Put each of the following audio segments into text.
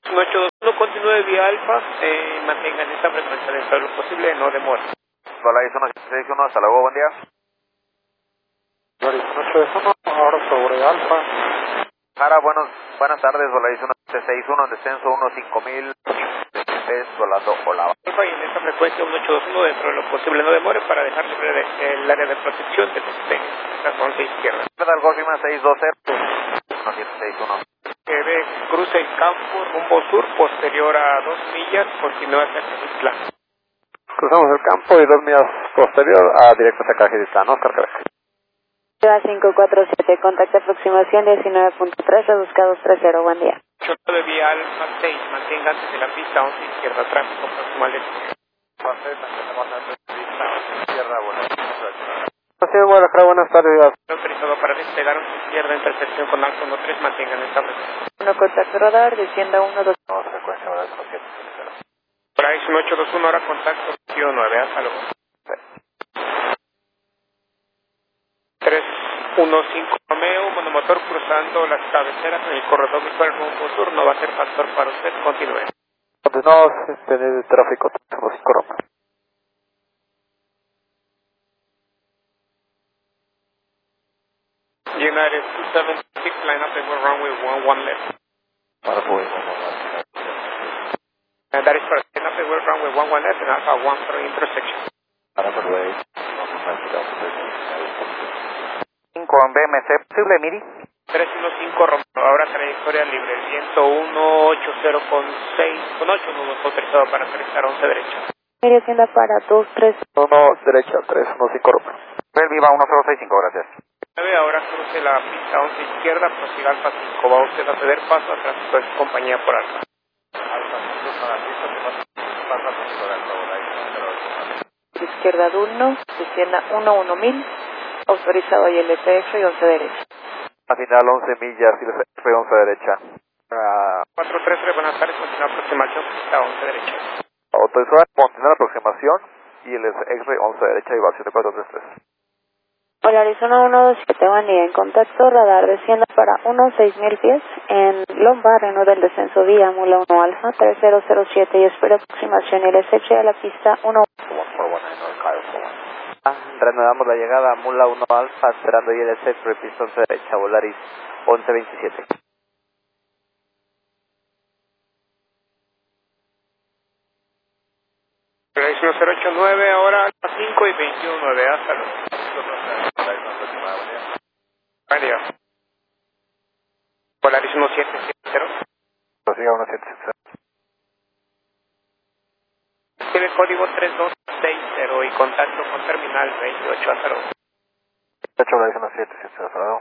821 continúe vía alfa, mantengan esta frecuencia dentro de lo posible, no demore. Volaris 1761, hasta luego, buen día. Volaris 821, ahora sobre alfa. Jara, buenas tardes, Volaris 1761, en descenso 15000, volando Olava. Alfa y en esta frecuencia 1821 dentro de lo posible, no demore para dejar libre el área de protección de las 11 izquierda. Al Golf Lima 620, 1761. Que cruce el campo rumbo sur, posterior a 2 millas, continúa hacia Cajitlán. Cruzamos el campo y 2 millas posterior a directo hacia Cajitlán, Oscar Quebec. 547, contacto aproximación 19.3, rebusca 230, buen día. 89 vía alfa 6, mantenga antes de la pista 11 izquierda, tráfico próximo al destino. Buenas tardes. Autorizado para despegar 11 izquierda, intersección con Alfa 13, mantengan esta frecuencia. 1 contacto radar, descienda 1, 2. No, frecuencia, ¿verdad? 17. Horizon 821, ahora contacto 9, hasta luego. 315 Romeo, monomotor cruzando las cabeceras en el corredor visual rumbo sur, no va a ser factor para usted, continúe. Continuamos, tener tráfico 315 Romeo. United 276, line up and runway 11 left. Para poder And that is for line up and runway 11 left and Alpha 13 intersection. para poder 5 en BMC, posible, Miri. 315 Romeo, ahora trayectoria libre, el viento 180 con 8 nudos, autorizado para aterrizar 11 derecha. Descienda para 23. 1 derecha, 315 Romeo. Bell Viva 1065, gracias. Ahora cruce la pista 11 izquierda, prosiga Alfa 5, va usted a ceder paso a tráfico de su compañía por Alfa. Izquierda 1, descienda 1000, autorizado y LTF y 11 derecha. A final 11 millas y 11 derecha. 433, buenas tardes, continúa aproximación, pista 11 derecha. Autorizado, continuar la aproximación y el X-ray 11 derecha y va 7433. Hola, Arizona 127, buen día, en contacto radar, descienda para 6000 pies en Lomba, reanuda el descenso vía Mula 1 Alfa 3007 y espera aproximación y LSH a la pista 1. Reanudamos la llegada a Mula 1 Alfa, esperando ILS, repista 11 derecha, Volaris 1127. Dirección 089, ahora Alfa 5 y 219, hasta luego. Buen día. Polaris 1770. Prosiga 1770. Tiene código 3260 y contacto con terminal 28 hasta luego. 8 Volaris 1770, hasta luego.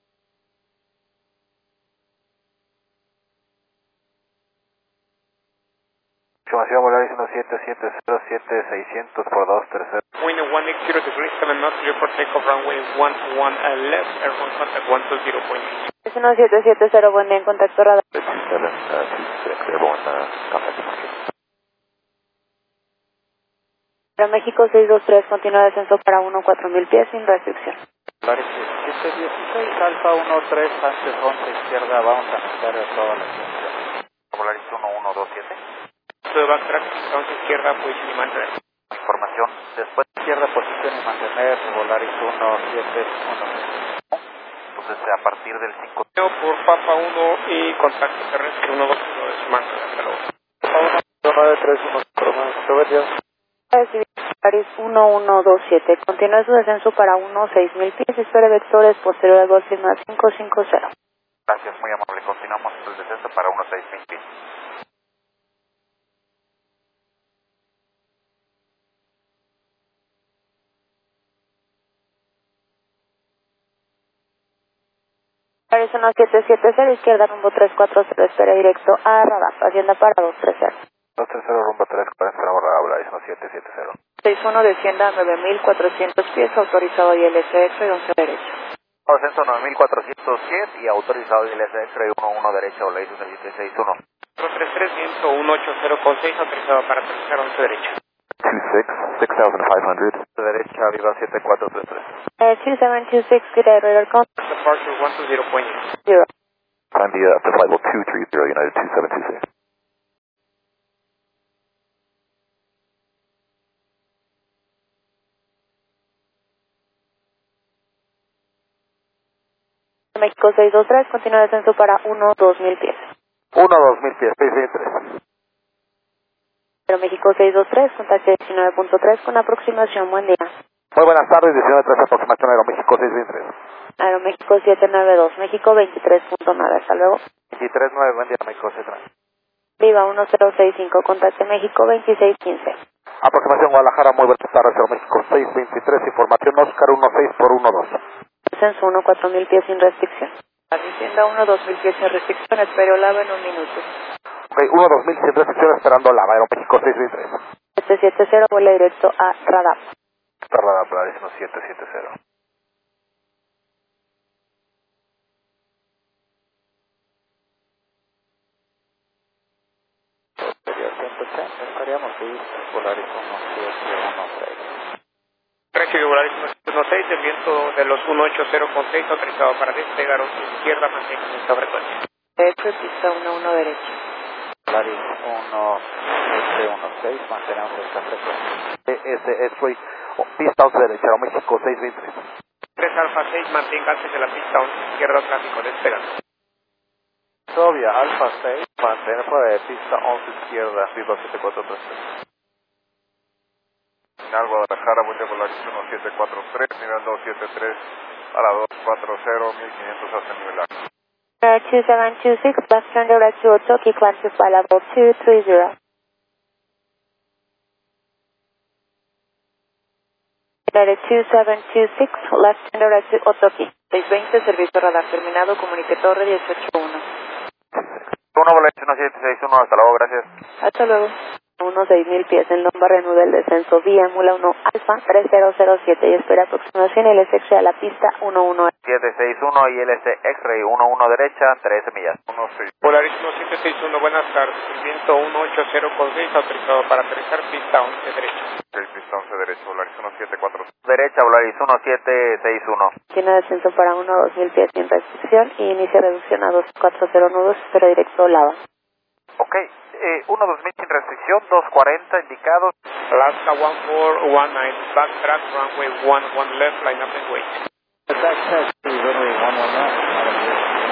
Aproximación Volaris 1770, 600 por 230. Wind 180 degrees 7 knots, clear for takeoff runway 11 left, airborne contact 120.8. Es 1770, buen día, en contacto radar. Para México 623, continúa descenso para 4000 pies sin restricción. Volaris 716, Alfa 13, antes 11 izquierda, vamos a necesitar toda la extensión. Volaris 1127. Esto de backtrack, pista 11 izquierda, position y mantener. Información, después Izquierda, posición y mantener, Volaris 171. entonces a partir del 5. Por Papa 1 y contacto terrestre 121 de su marca, hasta luego. Papa 1, 931, Cromas, Volaris 1127, continúa su descenso para 6000 pies, espera vectores posterior al Golf 550. Gracias, muy amable. Continuamos el descenso para 1620. Arizona 770, izquierda rumbo 340, espera directo a radar, hacienda para 230. 230 rumbo 340, Volaris 1770. 61, descienda a 9400 pies, autorizado y LSX y 11 derecha. Descenso 9410 y autorizado ILS X-ray 11 derecha, Volaris 1761. 433, viento 180 con 6, autorizado para aterrizar 11 derecha. 6500. Derecha, Viva 7433. 2726, good day, radar contact Departure 120.0. 0. Time to flight level 230, United 2726. México 623, continúa descenso para 1-2000 pies. 1-2000 pies, 623. Aeroméxico 623, contacte 19.3 con aproximación, buen día. Muy buenas tardes, 19.3, aproximación Aeroméxico 623. Aeroméxico 792, México 23.9, hasta luego. 23.9, buen día, México 623. Viva 1065, contacte México 2615. Aproximación Guadalajara, muy buenas tardes, Aeroméxico 623, información Oscar 16 por 12. Descenso 1-4000 pies sin restricción. Atienda 1-2000 pies sin restricción, espero lava en un minuto. Ok, 1-2000 sin restricción, esperando Lava, Aeroméxico 623. 770, vuela directo a Radar. Radar, Polaris 1770. Sería 180, estaríamos ahí, Polaris 1713. Derecho y Volaris 116, el viento de los 180.6 autorizado para despegar hacia izquierda, mantengan esta frecuencia. Derecho, pista 11 derecho. Polaris 116, mantenemos esta frecuencia. Soy pista 11 derecha, Aeroméxico 623. 3 Alfa 6, manténganse de la pista 11 izquierda, tráfico despegando. Sovia Alfa 6, mantener fuera de pista 11 izquierda, Viva 7433. Final Guadalajara, vuelta Polaris 1743, nivel 273 a la 240, 1500 hasta el nivel A. 2726, left turn direct to Otoki, classify level 230. United 2726, left turn direct to Otoki. 620, servicio radar terminado, comunique torre 181. 1 Polaris 1761, hasta luego, gracias. Hasta luego. 6000 pies en Lomba Renú del descenso vía Mula 1 Alfa 3007 y espera aproximación LSX a la pista 11. 761 y LS X-Ray 11 derecha, 13 millas. 16. Polaris 1761, buenas tardes. El viento 180.6 autorizado para aterrizar pista 11 derecha. Pista 11 derecha, Polaris 1740. Derecha, Polaris 1761. Tiene descenso para 2000 pies sin restricción y inicia reducción a 240 nudos, espera directo Lava. Ok, 1-2000 sin restricción, 240 indicados. Alaska 1419, backtrack runway 11 left, line up and wait. Back taxi, runway 11 left.